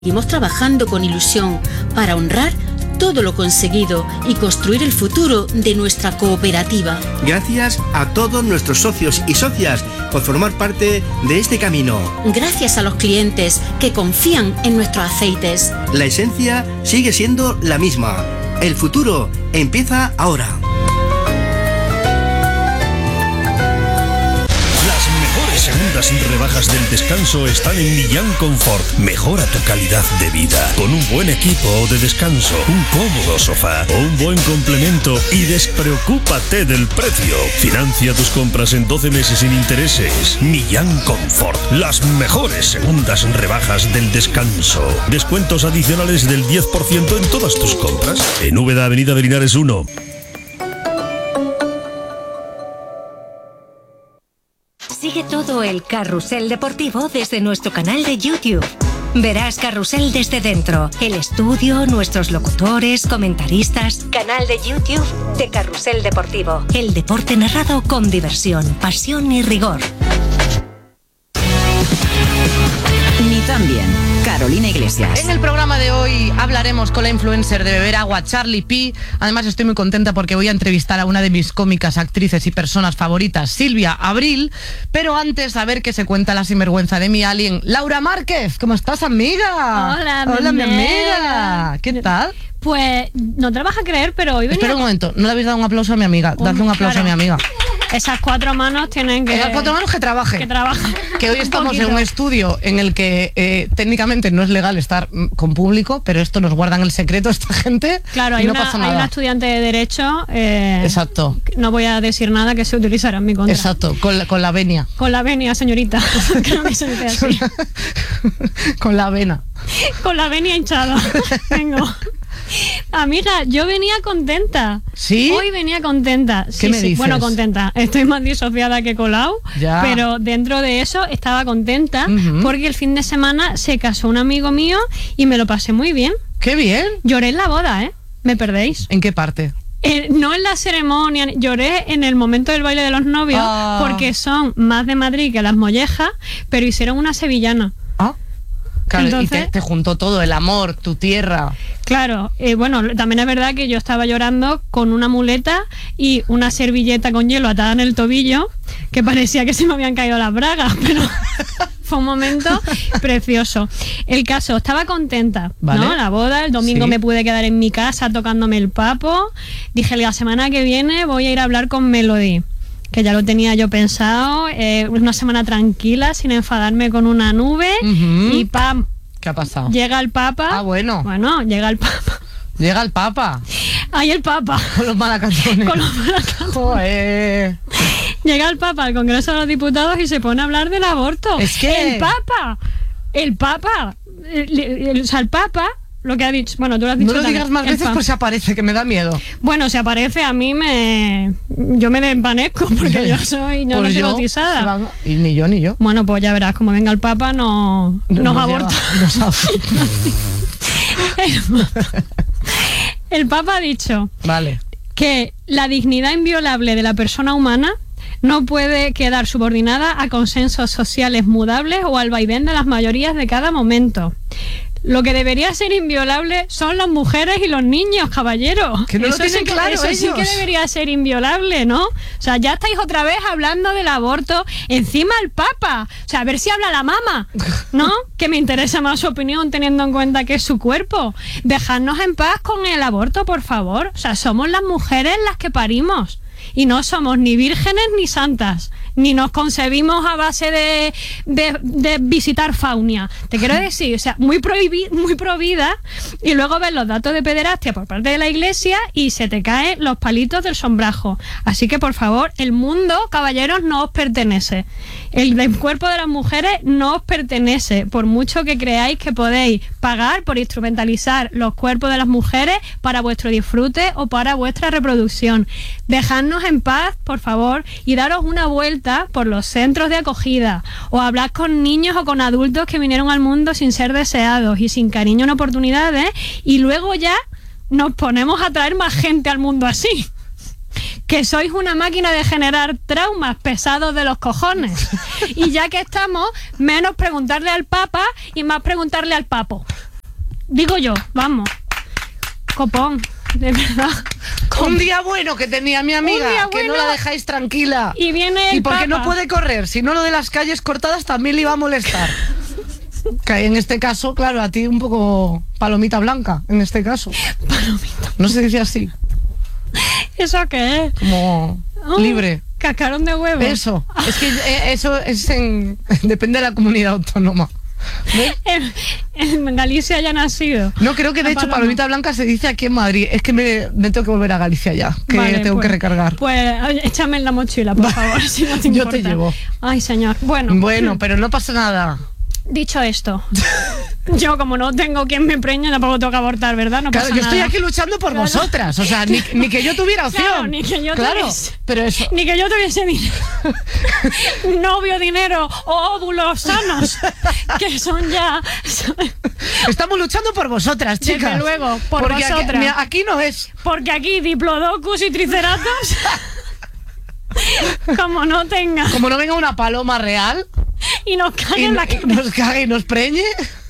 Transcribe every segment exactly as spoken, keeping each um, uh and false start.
Seguimos trabajando con ilusión para honrar todo lo conseguido y construir el futuro de nuestra cooperativa. Gracias a todos nuestros socios y socias por formar parte de este camino. Gracias a los clientes que confían en nuestros aceites. La esencia sigue siendo la misma. El futuro empieza ahora. Segundas rebajas del descanso están en Millán Confort. Mejora tu calidad de vida con un buen equipo de descanso, un cómodo sofá o un buen complemento y despreocúpate del precio. Financia tus compras en doce meses sin intereses. Millán Confort, las mejores segundas rebajas del descanso. Descuentos adicionales del diez por ciento en todas tus compras. En Úbeda, Avenida de Linares uno. Sigue todo el carrusel deportivo desde nuestro canal de YouTube. Verás Carrusel desde dentro, el estudio, nuestros locutores, comentaristas. Canal de YouTube de Carrusel Deportivo. El deporte narrado con diversión, pasión y rigor. Ni tan bien. Carolina Iglesias. En el programa de hoy hablaremos con la influencer de beber agua, Charlie P. Además estoy muy contenta porque voy a entrevistar a una de mis cómicas, actrices y personas favoritas, Silvia Abril. Pero antes, a ver qué se cuenta la sinvergüenza de mi alien, Laura Márquez. ¿Cómo estás, amiga? Hola, Hola, mi amiga. amiga. ¿Qué tal? Pues no te lo vas a creer, pero hoy venía... Espera un momento, ¿no le habéis dado un aplauso a mi amiga? Oh, Dadle un aplauso claro. a mi amiga. Esas cuatro manos tienen que... Esas cuatro manos que trabaje. Que trabajen. Que hoy Un estamos poquito. en un estudio en el que eh, técnicamente no es legal estar mm, con público, pero esto nos guardan el secreto esta gente. Claro, y hay, no una, pasa hay nada. una estudiante de Derecho... eh, Exacto. No voy a decir nada que se utilizará en mi contra. Exacto, con la, con la venia. Con la venia, señorita. Creo que se dice así. Con la avena. Con la venia hinchada. Vengo. Amiga, yo venía contenta. ¿Sí? Hoy venía contenta. Sí, ¿Qué me sí. dices? Bueno, contenta. Estoy más disociada que Colau. Ya. Pero dentro de eso estaba contenta Ujú. porque el fin de semana se casó un amigo mío y me lo pasé muy bien. ¡Qué bien! Lloré en la boda, ¿eh? Me perdéis. ¿En qué parte? Eh, no en la ceremonia, lloré en el momento del baile de los novios Ah. porque son más de Madrid que las mollejas, pero hicieron una sevillana. Ah. Claro, Entonces- y te, te juntó todo, el amor, tu tierra. Claro, eh, bueno, también es verdad que yo estaba llorando con una muleta y una servilleta con hielo atada en el tobillo, que parecía que se me habían caído las bragas, pero fue un momento precioso. El caso, estaba contenta, Vale. ¿no? La boda, el domingo Sí. me pude quedar en mi casa tocándome el papo. Dije, la semana que viene voy a ir a hablar con Melody, que ya lo tenía yo pensado, eh, una semana tranquila, sin enfadarme con una nube, Ujú. y ¡pam! ¿Qué ha pasado? Llega el Papa. Ah, bueno. Bueno, llega el Papa. Llega el Papa. Ahí el Papa. Con los malacantones. Con los malacantones. Joder. Llega el Papa al Congreso de los Diputados y se pone a hablar del aborto. Es que- El Papa. El Papa. El, el- o sea, el Papa, lo que ha dicho. Bueno, tú lo has dicho No lo también, digas más el veces pa- por si aparece, que me da miedo. Bueno, si aparece a mí me... Yo me desvanezco porque yo soy... Yo Pues no soy yo, bautizada. se van- y ni yo ni yo. Bueno, pues ya verás, como venga el Papa no, nos Nos aborta. lleva, nos aborta. El Papa ha dicho Vale. que la dignidad inviolable de la persona humana no puede quedar subordinada a consensos sociales mudables o al vaivén de las mayorías de cada momento. Lo que debería ser inviolable son las mujeres y los niños, caballeros. Que no lo Eso tienen sí que, claro eso sí ellos. que debería ser inviolable, ¿no? O sea, ya estáis otra vez hablando del aborto. Encima el Papa. O sea, a ver si habla la mama, ¿no? Que me interesa más su opinión teniendo en cuenta que es su cuerpo. Dejadnos en paz con el aborto, por favor. O sea, somos las mujeres las que parimos. Y no somos ni vírgenes ni santas, ni nos concebimos a base de, de, de visitar faunia. Te quiero decir, o sea, muy prohibi, muy prohibida, y luego ves los datos de pederastia por parte de la Iglesia y se te caen los palitos del sombrajo. Así que, por favor, el mundo, caballeros, no os pertenece. El del cuerpo de las mujeres no os pertenece, por mucho que creáis que podéis pagar por instrumentalizar los cuerpos de las mujeres para vuestro disfrute o para vuestra reproducción. Dejadnos en paz, por favor, y daros una vuelta por los centros de acogida, o hablad con niños o con adultos que vinieron al mundo sin ser deseados y sin cariño ni oportunidades, y luego ya nos ponemos a traer más gente al mundo así. Que sois una máquina de generar traumas pesados de los cojones. Y ya que estamos, menos preguntarle al Papa y más preguntarle al Papo. Digo yo, vamos. Copón, de verdad. Un día bueno que tenía mi amiga, Un día que bueno, no la dejáis tranquila. Y viene el Y porque Papa. no puede correr, si no lo de las calles cortadas también le iba a molestar. Que en este caso, claro, a ti un poco palomita blanca, en este caso. Palomita. No se dice así, ¿Eso qué es? como Oh, libre. Cascarón de huevo. Eso, es que eh, eso es en... depende de la comunidad autónoma. ¿Ves? En, en Galicia ya ha nacido. No, creo que de La hecho paloma. palomita blanca se dice aquí en Madrid. Es que me, me tengo que volver a Galicia ya, que Vale, tengo pues, que recargar. Pues oye, échame en la mochila, por favor, si no te Yo importa. te llevo. Ay, señor. Bueno, Bueno, pero no pasa nada. dicho esto, yo como no tengo quien me preñe, tampoco tengo que abortar, ¿verdad? No Claro, pasa yo estoy nada. aquí luchando por Claro. vosotras. O sea, ni, ni que yo tuviera opción. Claro, ni que yo Claro, tuviese. pero eso... Ni que yo tuviese dinero. Novio, dinero o óvulos sanos, que son ya... Estamos luchando por vosotras, Desde chicas. luego, por Porque aquí- vosotras. mira, aquí no es. Porque aquí diplodocus y triceratops, como no tenga Como no venga una paloma real y nos cague y, en la y cabeza. nos cague y nos preñe.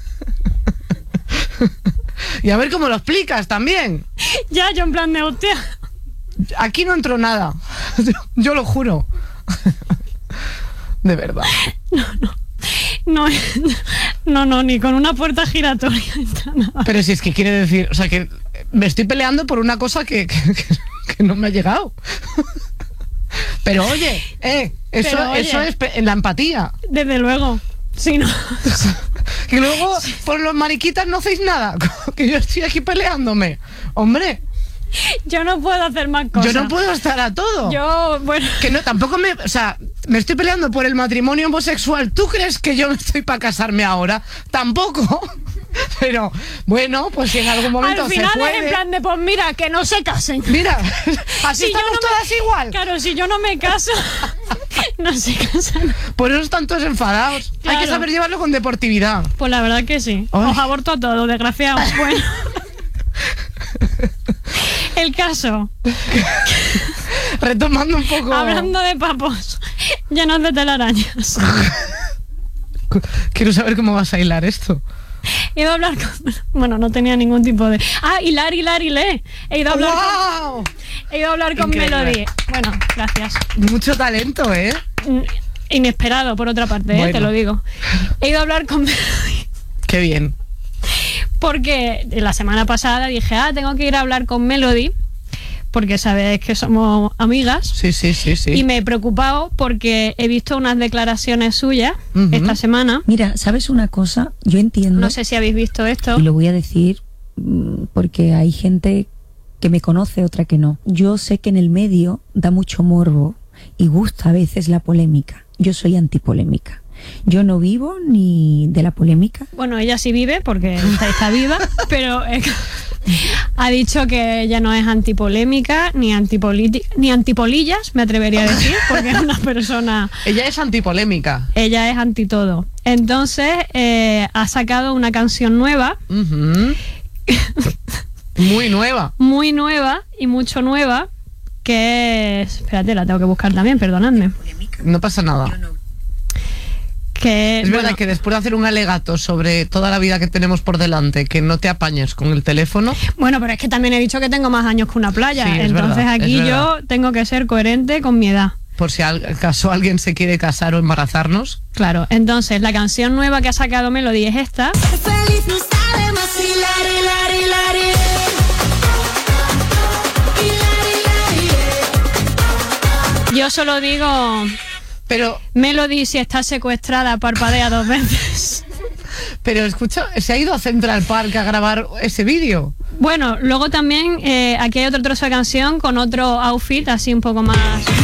Y a ver cómo lo explicas también. Ya, yo en plan de hostia. Aquí no entró nada. Yo, yo lo juro. De verdad. No, no, no, ni con una puerta giratoria entra nada. Pero si es que quiere decir, o sea, que me estoy peleando por una cosa que, que, que- que no me ha llegado. Pero oye, eh, eso, Pero, oye. eso es pe- la empatía. Desde luego. Sí, no. Y luego, por los mariquitas no hacéis nada. Que yo estoy aquí peleándome. Hombre, Yo no puedo hacer más cosas. yo no puedo estar a todo. Yo, bueno, Que no, tampoco me... O sea, me estoy peleando por el matrimonio homosexual. ¿Tú crees que yo estoy para casarme ahora? Tampoco. Pero, bueno, pues si en algún momento al final se puede... es en plan de, pues mira, que no se casen. Mira, así Si yo estamos no me- todas igual. Claro, si yo no me caso, no se casan. Por eso están todos enfadados. Hay que Claro. saber llevarlo con deportividad. Pues la verdad que sí. Ay. Os aborto a todos, desgraciados. Bueno. El caso, Retomando un poco... hablando de papos llenos de telarañas. Quiero saber cómo vas a hilar esto. He ido a hablar con... Bueno, no tenía ningún tipo de... Ah, hilar, hilar, hilé. He ido a hablar ¡Wow! con... He ido a hablar con Increíble. Melody. Bueno, gracias. Mucho talento, ¿eh? Mm, Inesperado, por otra parte, ¿eh? Bueno. Te lo digo. He ido a hablar con Melody Qué bien. porque la semana pasada dije, ah, tengo que ir a hablar con Melody porque sabes que somos amigas. Sí, sí, sí, sí. Y me he preocupado porque he visto unas declaraciones suyas Ujú. esta semana. Mira, ¿sabes una cosa? Yo entiendo, No sé si habéis visto esto. y lo voy a decir mm, porque hay gente que me conoce, otra que no. Yo sé que en el medio da mucho morbo y gusta a veces la polémica. Yo soy antipolémica. Yo no vivo ni de la polémica. Bueno, ella sí vive porque está, está viva, pero eh, ha dicho que ella no es antipolémica ni antipoliti- ni antipolillas, me atrevería a decir, porque es una persona... Ella es antipolémica. Ella es anti todo. Entonces, eh, ha sacado una canción nueva, Ujú. Muy nueva. muy nueva y mucho nueva, que es... Espérate, la tengo que buscar también, perdonadme. No pasa nada. Que, Es verdad bueno, que después de hacer un alegato sobre toda la vida que tenemos por delante, que no te apañes con el teléfono, bueno, pero es que también he dicho que tengo más años que una playa. Sí, es Entonces verdad, aquí es yo tengo que ser coherente con mi edad. por si al- acaso alguien se quiere casar o embarazarnos. Claro, entonces la canción nueva que ha sacado Melody es esta. Feliz no sabe más hilar, hilar, hilar, hilar, hilar, Yo solo digo, Pero, Melody, si está secuestrada, parpadea dos veces. pero escucha, se ha ido a Central Park a grabar ese vídeo. Bueno, luego también eh, aquí hay otro trozo de canción con otro outfit así un poco más...